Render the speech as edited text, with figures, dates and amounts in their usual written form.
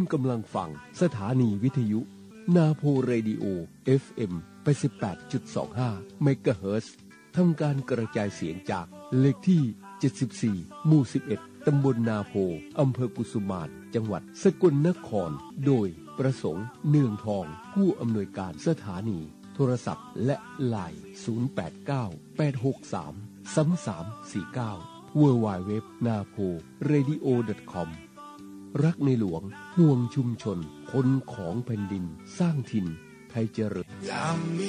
กำลังฟังสถานีวิทยุนาโพเรดิโอ FM 88.25 เมกะเฮิรตซ์ทำการกระจายเสียงจากเลขที่74หมู่11ตำบลนาโพอำเภอกุสุมารจังหวัดสกลนครโดยประสงค์เนืองทองผู้อำนวยการสถานีโทรศัพท์และไลน์0898633349 www.naporadio.com รักในหลวงห่วงชุมชนคนของแผ่นดินสร้างถิ่นไทยเจริญ